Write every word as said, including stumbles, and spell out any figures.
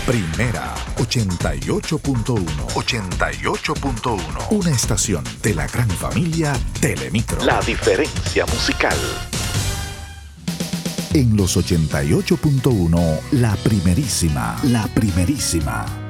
Primera ochenta y ocho punto uno. ochenta y ocho punto uno. Una estación de la gran familia Telemicro. La diferencia musical. En los ochenta y ocho punto uno, la primerísima, la primerísima.